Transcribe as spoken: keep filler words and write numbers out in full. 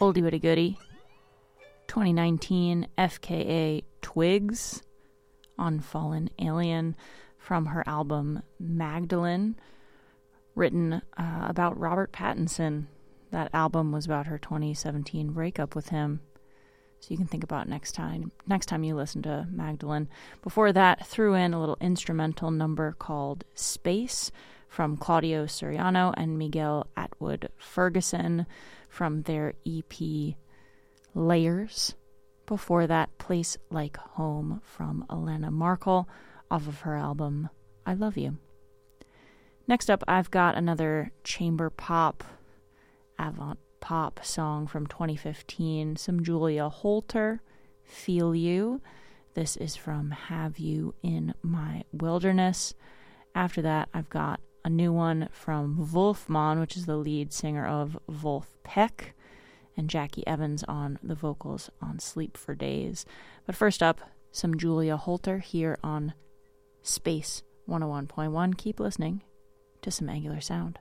Oldie but a goodie. twenty nineteen F K A Twigs on Fallen Alien from her album Magdalene, written uh, about Robert Pattinson. That album was about her twenty seventeen breakup with him. So you can think about next time next time you listen to Magdalene. Before that, threw in a little instrumental number called Space from Claudio Soriano and Miguel Atwood Ferguson from their E P Layers. Before that, Place Like Home from Elena Markle off of her album I Love You. Next up, I've got another chamber pop, avant pop song from twenty fifteen, some Julia Holter, Feel You. This is from Have You in My Wilderness. After that, I've got a new one from Wolfman, which is the lead singer of Wolfpack, and Jackie Evans on the vocals on Sleep for Days. But first up, some Julia Holter here on Space one oh one point one. Keep listening to some Angular Sound.